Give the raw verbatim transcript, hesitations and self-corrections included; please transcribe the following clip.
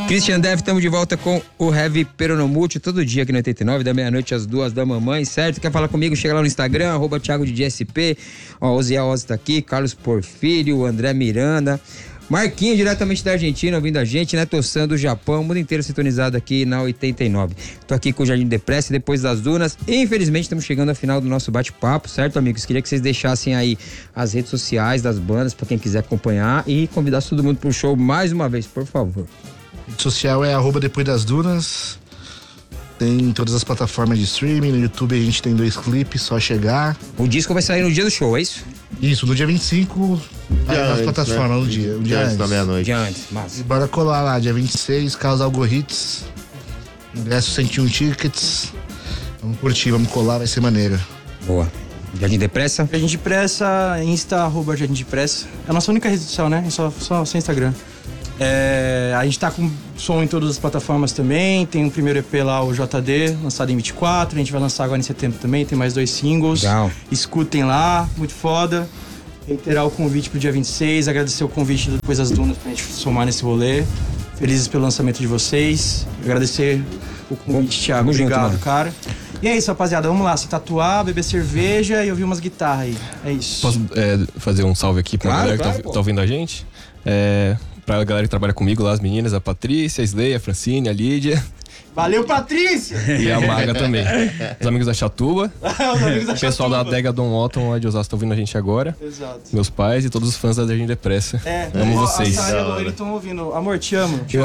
Christian Dev, estamos de volta com o Heavy Peronomútil, todo dia aqui no oitenta e nove, da meia-noite às duas da mamãe, certo? Quer falar comigo? Chega lá no Instagram, arroba Thiago de S P, ó, Oziel Oz tá aqui, Carlos Porfírio, André Miranda, Marquinhos, diretamente da Argentina, ouvindo a gente, né? Tossan do Japão, o mundo inteiro sintonizado aqui na oitenta e nove. Tô aqui com o Jardim Depressa, depois das dunas. E, infelizmente, estamos chegando ao final do nosso bate-papo, certo, amigos? Queria que vocês deixassem aí as redes sociais das bandas, pra quem quiser acompanhar, e convidasse todo mundo pro show mais uma vez, por favor. Rede social é arroba Depois das Dunas. Tem em todas as plataformas de streaming. No YouTube a gente tem dois clipes, só chegar. O disco vai sair no dia do show, é isso? Isso, no dia vinte e cinco, aí nas antes, plataformas, né? no dia. Um dia antes. da meia-noite. Dia antes, massa. E bora colar lá, dia vinte e seis, Carlos Algorits. Ingresso cento e um tickets. Vamos curtir, vamos colar, vai ser maneiro. Boa. Jardim Depressa? Jardim Depressa, Insta, arroba Jardim Depressa. É a nossa única rede social, né? É só, só, só Instagram. É, a gente tá com som em todas as plataformas também. Tem o primeiro E P lá, o J D, lançado em vinte e quatro. A gente vai lançar agora em setembro também. Tem mais dois singles. Legal. Escutem lá, muito foda. Reiterar o convite pro dia vinte e seis. Agradecer o convite depois das dunas pra gente somar nesse rolê. Felizes pelo lançamento de vocês. Agradecer o convite, Thiago. Tamo Obrigado, junto, cara. E é isso, rapaziada. Vamos lá, se tatuar, beber cerveja e ouvir umas guitarras aí. É isso. Posso é, fazer um salve aqui pra Claro, galera claro, que tá, pô. tá ouvindo a gente? É, pra galera que trabalha comigo lá, as meninas, a Patrícia, a Slay, a Francine, a Lídia Valeu, Patrícia! e a Maga também. Os amigos da Chatuba, Os amigos da o pessoal da Chatuba. adega Dom Otton lá de Osasco tá ouvindo a gente agora. Exato. Meus pais e todos os fãs da Jardim Depressa. É, Amo ó, vocês. A Sara e o Loiro estão ouvindo. Amor, te amo.